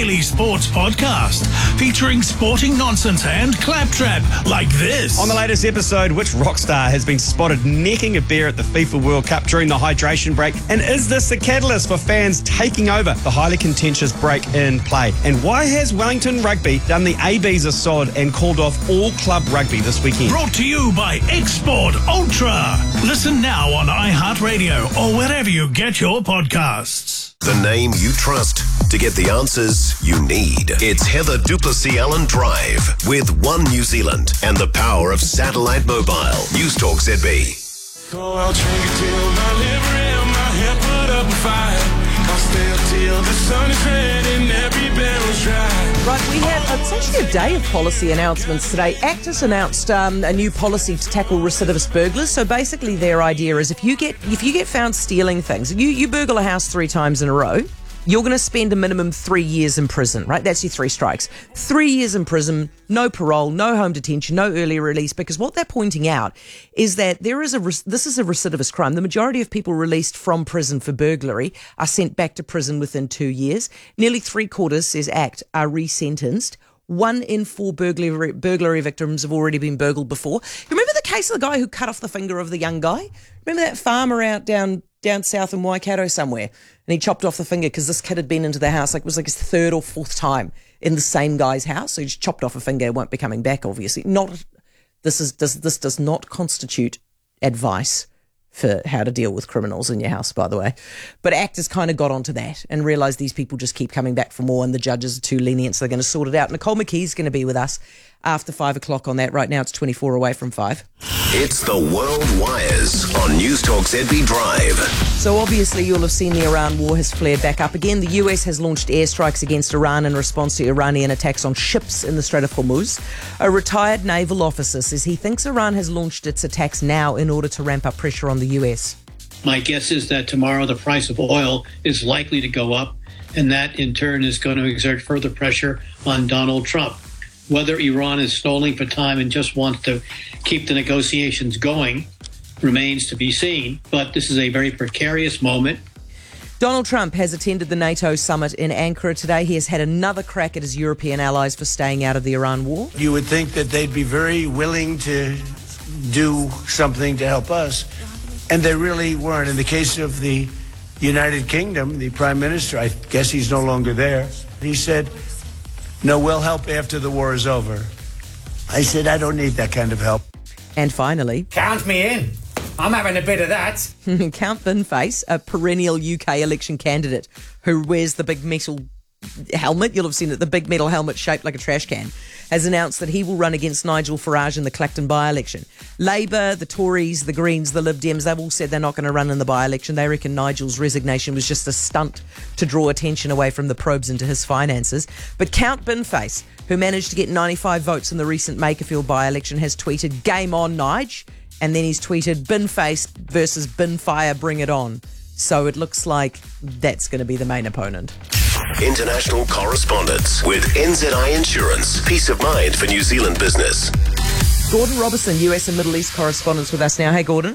daily sports podcast featuring sporting nonsense and claptrap like this. On the latest episode, which rock star has been spotted necking a beer at the FIFA World Cup during the hydration break? And is this the catalyst for fans taking over the highly contentious break in play? And why has Wellington Rugby done the ABs a sod and called off all club rugby this weekend? Brought to you by Export Ultra. Listen now on iHeartRadio or wherever you get your podcasts. The name you trust to get the answers you need. It's Heather Duplessis Allen Drive with One New Zealand and the power of satellite mobile. News Talk ZB. I'll drink it till my liver and my head put up a fire. I'll stay up till the sun is red and every barrel's dry. Right, we have, it's actually a day of policy announcements today. Actis announced a new policy to tackle recidivist burglars. So basically their idea is if you get found stealing things, you burgle a house 3 times in a row, you're going to spend a minimum 3 years in prison, right? That's your 3 strikes. 3 years in prison, no parole, no home detention, no early release, because what they're pointing out is that this is a recidivist crime. The majority of people released from prison for burglary are sent back to prison within 2 years. Nearly 3/4, says ACT, are resentenced. 1 in 4 burglary victims have already been burgled before. You remember the case of the guy who cut off the finger of the young guy? Remember that farmer out down south in Waikato somewhere? And he chopped off the finger because this kid had been into the house, it was like his 3rd or 4th time in the same guy's house. So he just chopped off a finger, won't be coming back, obviously. This does not constitute advice for how to deal with criminals in your house, by the way. But ACT has kind of got onto that and realised these people just keep coming back for more and the judges are too lenient, so they're going to sort it out. Nicole McKee's going to be with us after 5 o'clock on that. Right now it's 24 away from 5. It's the World Wires on News Talk ZB Drive. So obviously you'll have seen the Iran war has flared back up again. The US has launched airstrikes against Iran in response to Iranian attacks on ships in the Strait of Hormuz. A retired naval officer says he thinks Iran has launched its attacks now in order to ramp up pressure on the US. My guess is that tomorrow the price of oil is likely to go up, and that in turn is going to exert further pressure on Donald Trump. Whether Iran is stalling for time and just wants to keep the negotiations going remains to be seen, but this is a very precarious moment. Donald Trump has attended the NATO summit in Ankara today. He has had another crack at his European allies for staying out of the Iran war. You would think that they'd be very willing to do something to help us, and they really weren't. In the case of the United Kingdom, the Prime Minister, I guess he's no longer there, he said, "No, we'll help after the war is over." I said, I don't need that kind of help. And finally, count me in. I'm having a bit of that. Count Thinface, a perennial UK election candidate who wears the big metal helmet, you'll have seen it, the big metal helmet shaped like a trash can, has announced that he will run against Nigel Farage in the Clacton by-election. Labour, the Tories, the Greens, the Lib Dems, they've all said they're not going to run in the by-election. They reckon Nigel's resignation was just a stunt to draw attention away from the probes into his finances. But Count Binface, who managed to get 95 votes in the recent Makerfield by-election, has tweeted, "Game on, Nige." And then he's tweeted, "Binface versus Binfire, bring it on." So it looks like that's going to be the main opponent. International correspondence with NZI Insurance. Peace of mind for New Zealand business. Gordon Robertson, US and Middle East correspondent, with us now. Hey, Gordon.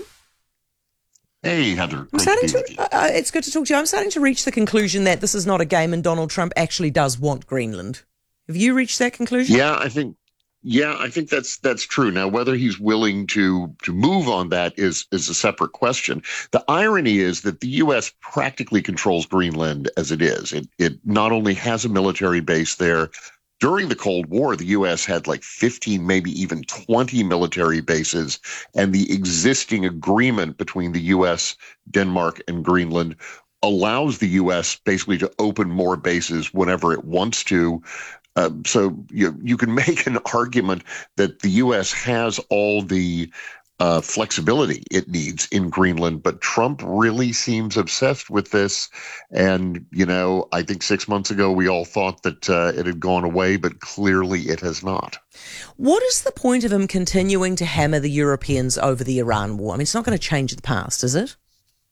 Hey, Heather. It's good to talk to you. I'm starting to reach the conclusion that this is not a game and Donald Trump actually does want Greenland. Have you reached that conclusion? Yeah, I think that's true. Now, whether he's willing to move on that is a separate question. The irony is that the U.S. practically controls Greenland as it is. It not only has a military base there. During the Cold War, the U.S. had like 15, maybe even 20 military bases, and the existing agreement between the U.S., Denmark, and Greenland allows the U.S. basically to open more bases whenever it wants to. So you can make an argument that the U.S. has all the flexibility it needs in Greenland, but Trump really seems obsessed with this. And, I think 6 months ago we all thought that it had gone away, but clearly it has not. What is the point of him continuing to hammer the Europeans over the Iran war? I mean, it's not going to change the past, is it?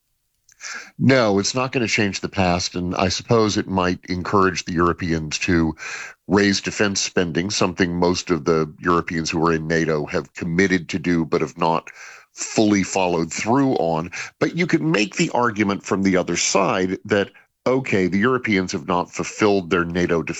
No, it's not going to change the past, and I suppose it might encourage the Europeans to raise defense spending, something most of the Europeans who are in NATO have committed to do but have not fully followed through on. But you could make the argument from the other side that, okay, the Europeans have not fulfilled their NATO